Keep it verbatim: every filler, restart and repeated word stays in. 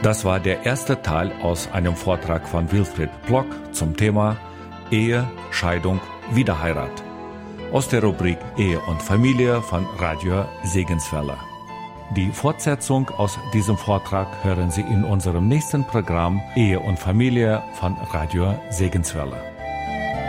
Das war der erste Teil aus einem Vortrag von Wilfried Plock zum Thema Ehe, Scheidung, Wiederheirat aus der Rubrik Ehe und Familie von Radio Segenswelle. Die Fortsetzung aus diesem Vortrag hören Sie in unserem nächsten Programm Ehe und Familie von Radio Segenswelle.